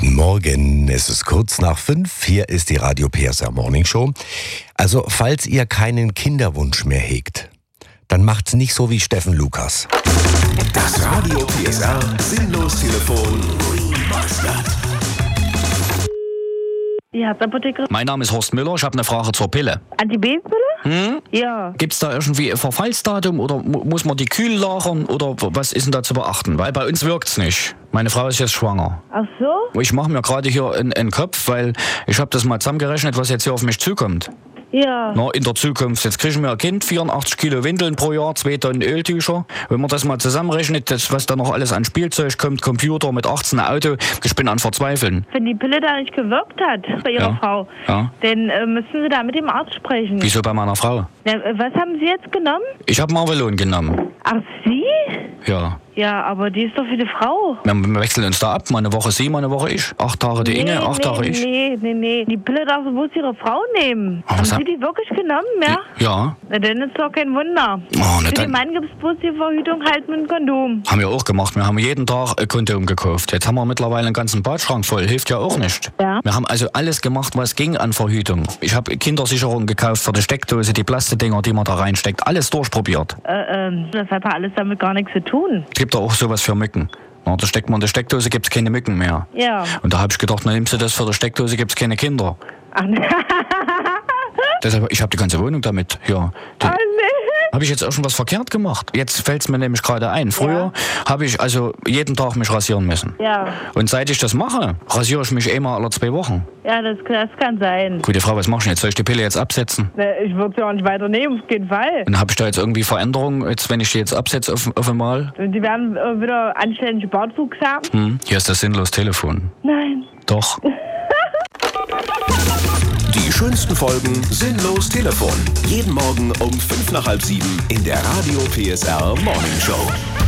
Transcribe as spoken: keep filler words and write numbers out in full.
Guten Morgen, es ist kurz nach fünf, hier ist die Radio P S R Morning Show. Also, falls ihr keinen Kinderwunsch mehr hegt, dann macht's nicht so wie Steffen Lukas. Das Radio P S R Sinnlos-Telefon Remastered. Ja, Apotheke. Mein Name ist Horst Müller, ich habe eine Frage zur Pille. Antibabypille? Hm? Ja. Gibt es da irgendwie ein Verfallsdatum oder mu- muss man die kühl lagern oder w- was ist denn da zu beachten? Weil bei uns wirkt's nicht. Meine Frau ist jetzt schwanger. Ach so? Ich mache mir gerade hier einen Kopf, weil ich habe das mal zusammengerechnet, was jetzt hier auf mich zukommt. Ja. Na, in der Zukunft, jetzt kriegen wir ein Kind, vierundachtzig Kilo Windeln pro Jahr, zwei Tonnen Öltücher. Wenn man das mal zusammenrechnet, das, was da noch alles an Spielzeug kommt, Computer mit achtzehn Auto, ich bin an Verzweifeln. Wenn die Pille da nicht gewirkt hat bei Ihrer Ja. Frau, Ja. dann äh, müssen Sie da mit dem Arzt sprechen. Wieso bei meiner Frau? Ja, äh, was haben Sie jetzt genommen? Ich habe Marvelon genommen. Ach, Sie? Ja. Ja, aber die ist doch für die Frau. Wir wir wechseln uns da ab, mal eine Woche sie, mal eine Woche ich. Acht Tage die Inge, acht nee, Tage ich. Nee, nee, nee. Die Pille darf bloß Ihre Frau nehmen. Aber Haben was Sie hab- die wirklich genommen, ja? Ja, Na, dann ist doch kein Wunder. Oh, na für dann- den Mann gibt es bloß die Verhütung halt mit einem Kondom. haben wir auch gemacht. Wir haben jeden Tag ein Kondom gekauft. Jetzt haben wir mittlerweile einen ganzen Badschrank voll. Hilft ja auch nicht. Ja. Wir haben also alles gemacht, was ging an Verhütung. Ich habe Kindersicherung gekauft für die Steckdose, die Plastikdinger, die man da reinsteckt. Alles durchprobiert. Äh, ähm, das hat doch alles damit gar nichts zu tun. Es gibt da auch sowas für Mücken. Na, da steckt man in die Steckdose, gibt es keine Mücken mehr. Ja. Und da habe ich gedacht, na nimmst du das für die Steckdose, gibt es keine Kinder. Ach, nee. Deshalb, ich habe die ganze Wohnung damit. Ja. Die, Oh, nee. Habe ich jetzt auch schon was verkehrt gemacht? Jetzt fällt es mir nämlich gerade ein. Früher habe ich also jeden Tag mich rasieren müssen. Ja. Und seit ich das mache, rasiere ich mich einmal alle zwei Wochen. Ja, das, das kann sein. Gute Frau, was machst du jetzt? Soll ich die Pille jetzt absetzen? Ne, Ich würde sie auch nicht weiternehmen, auf jeden Fall. Und habe ich da jetzt irgendwie Veränderungen, jetzt, wenn ich die jetzt absetze auf, auf einmal? Und die werden äh, wieder anständige Bartwuchs haben? Hm, hier ist das sinnlos Telefon. Nein. Doch. Die schönsten Folgen Sinnlos Telefon. Jeden Morgen um fünf nach halb sieben in der Radio P S R Morning Show.